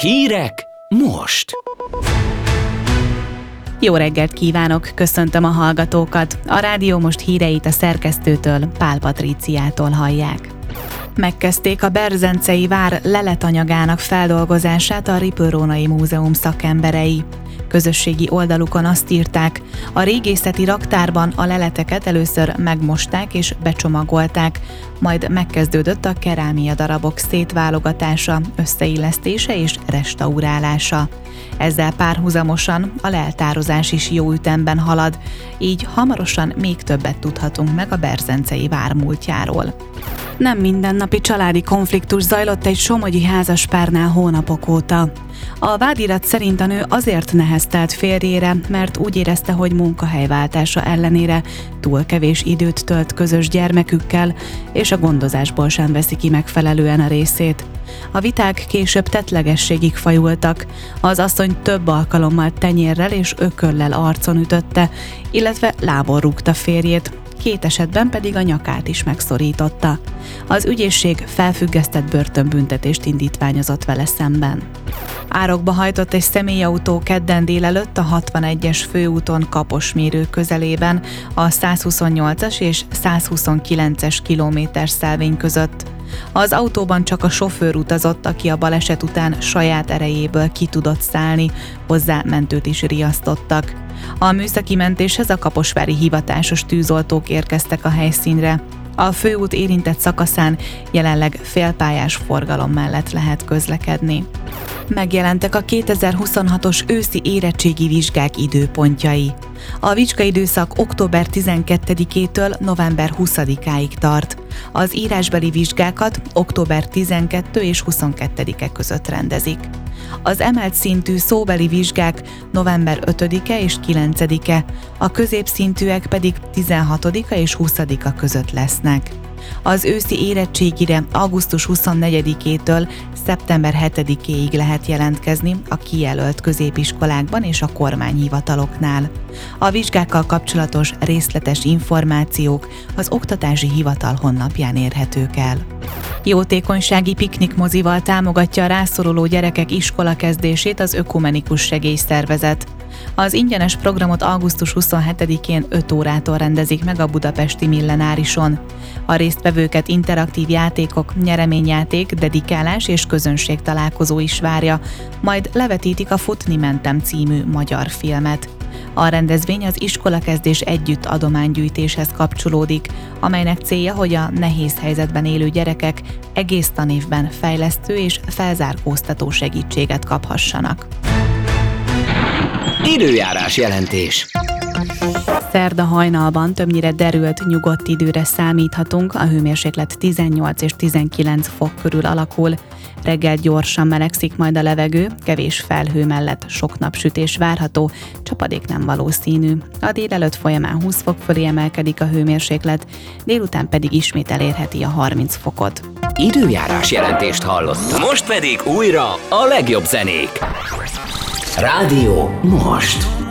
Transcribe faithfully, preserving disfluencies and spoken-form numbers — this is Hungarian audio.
Hírek most! Jó reggelt kívánok, köszöntöm a hallgatókat. A Rádió Most híreit a szerkesztőtől, Pál Patríciától hallják. Megkezdték a Berzencei vár leletanyagának feldolgozását a Rippl-Rónai Múzeum szakemberei. Közösségi oldalukon azt írták, a régészeti raktárban a leleteket először megmosták és becsomagolták, majd megkezdődött a kerámia darabok szétválogatása, összeillesztése és restaurálása. Ezzel párhuzamosan a leltározás is jó ütemben halad, így hamarosan még többet tudhatunk meg a berzencei vár múltjáról. Nem mindennapi családi konfliktus zajlott egy somogyi házaspárnál hónapok óta. A vádirat szerint a nő azért neheztelt férjére, mert úgy érezte, hogy munkahelyváltása ellenére túl kevés időt tölt közös gyermekükkel, és a gondozásból sem veszi ki megfelelően a részét. A viták később tettlegességig fajultak, az asszony több alkalommal tenyérrel és ököllel arcon ütötte, illetve lábon rúgta férjét, két esetben pedig a nyakát is megszorította. Az ügyészség felfüggesztett börtönbüntetést indítványozott vele szemben. Árokba hajtott egy személyautó kedden délelőtt a hatvanegyes főúton Kaposmérő közelében a százhuszonnyolcas és százhuszonkilences kilométerszelvény között. Az autóban csak a sofőr utazott, aki a baleset után saját erejéből ki tudott szállni, hozzá mentőt is riasztottak. A műszaki mentéshez a kaposvári hivatásos tűzoltók érkeztek a helyszínre. A főút érintett szakaszán jelenleg félpályás forgalom mellett lehet közlekedni. Megjelentek a kétezer-huszonhatos őszi érettségi vizsgák időpontjai. A vizsgaidőszak október tizenkettedikétől november huszadikáig tart. Az írásbeli vizsgákat október tizenkettedike és huszonkettedike között rendezik. Az emelt szintű szóbeli vizsgák november ötödike és kilencedike, a középszintűek pedig tizenhatodika és huszadika között lesznek. Az őszi érettségire augusztus huszonnegyedikétől szeptember hetedikéig lehet jelentkezni a kijelölt középiskolákban és a kormányhivataloknál. A vizsgákkal kapcsolatos részletes információk az Oktatási Hivatal honlapján érhetők el. Jótékonysági piknikmozival támogatja a rászoruló gyerekek iskolakezdését az Ökumenikus Segélyszervezet. Az ingyenes programot augusztus huszonhetedikén öt órától rendezik meg a budapesti Millenárison. A résztvevőket interaktív játékok, nyereményjáték, dedikálás és közönségtalálkozó is várja, majd levetítik a Futni mentem című magyar filmet. A rendezvény az iskolakezdés együtt adománygyűjtéshez kapcsolódik, amelynek célja, hogy a nehéz helyzetben élő gyerekek egész tanévben fejlesztő és felzárkóztató segítséget kaphassanak. Időjárás jelentés. Szerda hajnalban többnyire derült, nyugodt időre számíthatunk, a hőmérséklet tizennyolc és tizenkilenc fok körül alakul. Reggel gyorsan melegszik majd a levegő, kevés felhő mellett sok napsütés várható, csapadék nem valószínű. A délelőtt folyamán húsz fok fölé emelkedik a hőmérséklet, délután pedig ismét elérheti a harminc fokot. Időjárás jelentést hallott. Most pedig újra a legjobb zenék. Rádió most.